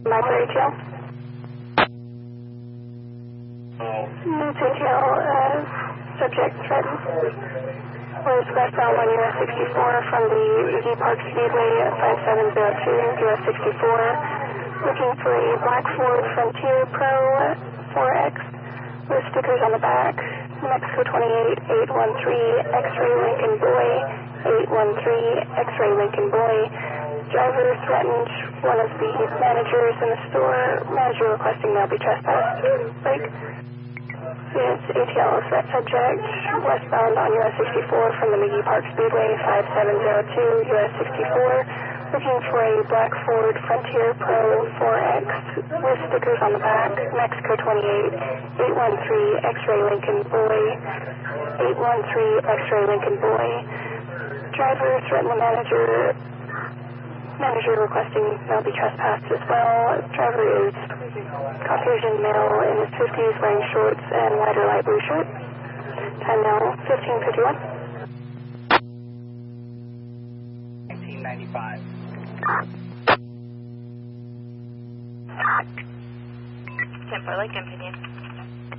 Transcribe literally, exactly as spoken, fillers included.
by for A T L. It's A T L, uh, subject threatened. Was westbound on U S sixty-four from the McGee Park Speedway at five seven zero two, U S sixty-four. Looking for a black Ford Frontier Pro four X with stickers on the back. Mexico twenty-eight, eight one three, X-Ray Lincoln Boy, eight one three, X-Ray Lincoln Boy. Driver threatened one of the managers in the store. Manager requesting they'll be trespassed. Break. It's A T L threat subject, westbound on U S sixty-four from the McGee Park Speedway, five seven zero two, U S sixty-four. Looking for a black Ford Frontier Pro four X with stickers on the back. Mexico twenty-eight, eight one three, X-Ray Lincoln Boy, eight one three, X-Ray Lincoln Boy. Driver threatened the manager. Manager requesting they'll be trespassed as well. Driver is Caucasian male in his fifties, wearing shorts and lighter light blue shirt. Time now fifteen fifty-one. nineteen ninety-five. ten four, like continue.